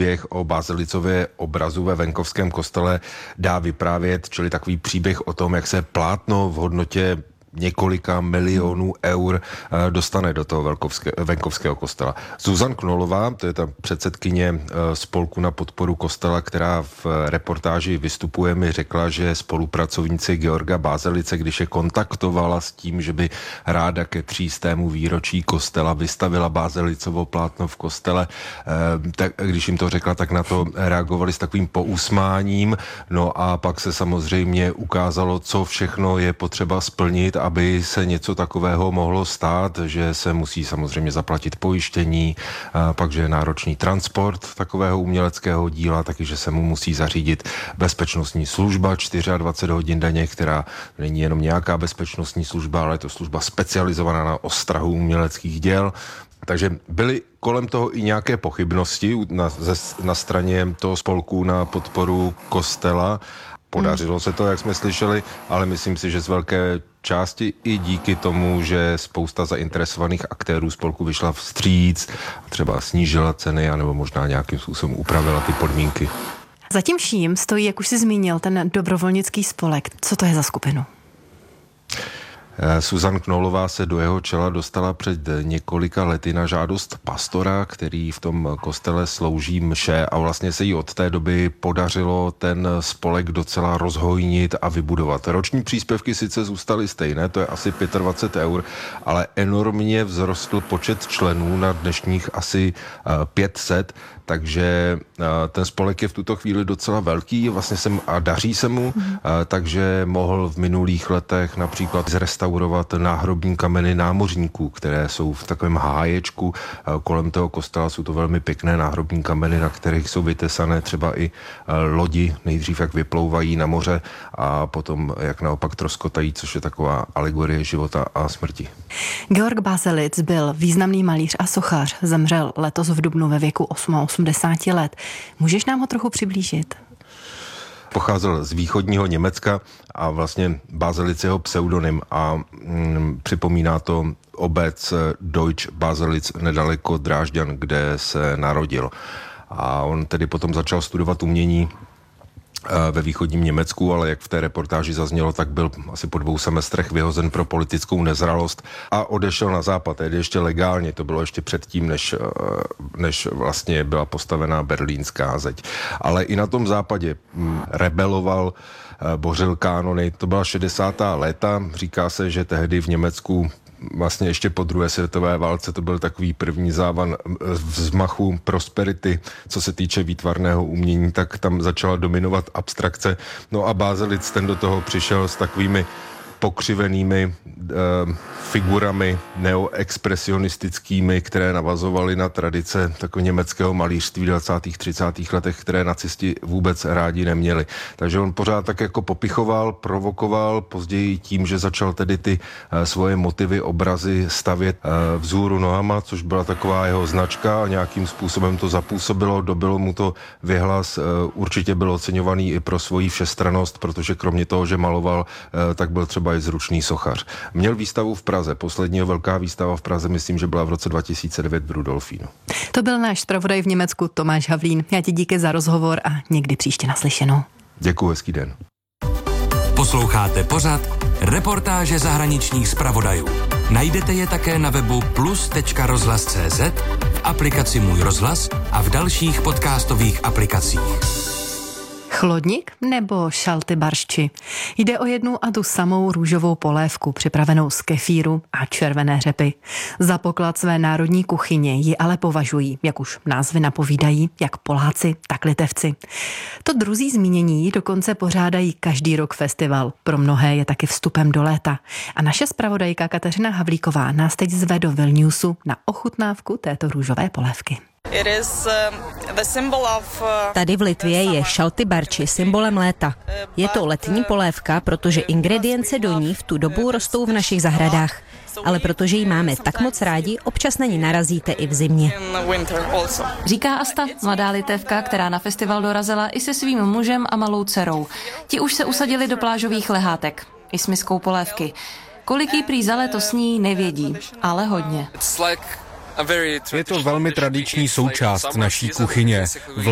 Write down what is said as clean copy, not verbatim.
příběh o Bazilicově obrazu ve venkovském kostele dá vyprávět, čili takový příběh o tom, jak se plátno v hodnotě několika milionů eur dostane do toho venkovského kostela. Zuzan Knolová, to je ta předsedkyně spolku na podporu kostela, která v reportáži vystupuje, mi řekla, že spolupracovníci Georga Bazelice, když je kontaktovala s tím, že by ráda ke 300. výročí kostela vystavila Bazelicovo plátno v kostele, tak když jim to řekla, tak na to reagovali s takovým pousmáním. No a pak se samozřejmě ukázalo, co všechno je potřeba splnit, aby se něco takového mohlo stát, že se musí samozřejmě zaplatit pojištění, pak, že je náročný transport takového uměleckého díla, taky, že se mu musí zařídit bezpečnostní služba 24 hodin denně, která není jenom nějaká bezpečnostní služba, ale je to služba specializovaná na ostrahu uměleckých děl. Takže byly kolem toho i nějaké pochybnosti na straně toho spolku na podporu kostela. Podařilo se to, jak jsme slyšeli, ale myslím si, že z velké části i díky tomu, že spousta zainteresovaných aktérů spolku vyšla vstříc, třeba snížila ceny, anebo možná nějakým způsobem upravila ty podmínky. Za tím vším stojí, jak už jsi zmínil, ten dobrovolnický spolek. Co to je za skupinu? Zuzan Knolová se do jeho čela dostala před několika lety na žádost pastora, který v tom kostele slouží mše, a vlastně se jí od té doby podařilo ten spolek docela rozhojnit a vybudovat. Roční příspěvky sice zůstaly stejné, to je asi 25 eur, ale enormně vzrostl počet členů na dnešních asi 500, takže ten spolek je v tuto chvíli docela velký vlastně a daří se mu, takže mohl v minulých letech například zrestaurovat náhrobní kameny námořníků, které jsou v takovém háječku kolem toho kostela. Jsou to velmi pěkné náhrobní kameny, na kterých jsou vytesané třeba i lodi, nejdřív jak vyplouvají na moře a potom jak naopak troskotají, což je taková alegorie života a smrti. Georg Bazelic byl významný malíř a sochař. Zemřel letos v dubnu ve věku 88 let. Můžeš nám ho trochu přiblížit? Pocházel z východního Německa a vlastně Bazelic jeho pseudonym a připomíná to obec Deutsch Baselitz nedaleko Drážďan, kde se narodil. A on tedy potom začal studovat umění ve východním Německu, ale jak v té reportáži zaznělo, tak byl asi po 2 semestrech vyhozen pro politickou nezralost a odešel na západ, tedy ještě legálně, to bylo ještě předtím, než vlastně byla postavená berlínská zeď. Ale i na tom západě rebeloval, bořil kánony, to byla 60. léta, říká se, že tehdy v Německu vlastně ještě po druhé světové válce to byl takový první závan vzmachu prosperity, co se týče výtvarného umění, tak tam začala dominovat abstrakce. No a Bazelic ten do toho přišel s takovými pokřivenými figurami neoexpresionistickými, které navazovaly na tradice takového německého malířství v 20. 30. letech, které nacisti vůbec rádi neměli. Takže on pořád tak jako popichoval, provokoval, později tím, že začal tedy ty svoje motivy, obrazy stavět vzhůru nohama, což byla taková jeho značka a nějakým způsobem to zapůsobilo, dobilo mu to vyhlas. Určitě byl oceňovaný i pro svoji všestrannost, protože kromě toho, že maloval, tak byl třeba i zručný sochař. Měl výstavu v Praze. Posledního velká výstava v Praze, myslím, že byla v roce 2009 v Rudolfínu. To byl náš zpravodaj v Německu Tomáš Havlín. Já ti díky za rozhovor a někdy příště naslyšenou. Děkuji, hezký den. Posloucháte pořad Reportáže zahraničních zpravodajů. Najdete je také na webu plus.rozhlas.cz, v aplikaci Můj rozhlas a v dalších podcastových aplikacích. Chlodník nebo šalty baršči? Jde o jednu a tu samou růžovou polévku připravenou z kefíru a červené řepy. Za poklad své národní kuchyně ji ale považují, jak už názvy napovídají, jak Poláci, tak Litevci. To druzí zmínění dokonce pořádají každý rok festival. Pro mnohé je taky vstupem do léta. A naše zpravodajka Kateřina Havlíková nás teď zve do Vilniusu na ochutnávku této růžové polévky. Tady v Litvě je šalty barči symbolem léta. Je to letní polévka, protože ingredience do ní v tu dobu rostou v našich zahradách. Ale protože ji máme tak moc rádi, občas na ní narazíte i v zimě. Říká Asta, mladá Litevka, která na festival dorazila i se svým mužem a malou dcerou. Ti už se usadili do plážových lehátek, i s miskou polévky. Kolik jí prý za léto sní, nevědí, ale hodně. Je to velmi tradiční součást naší kuchyně.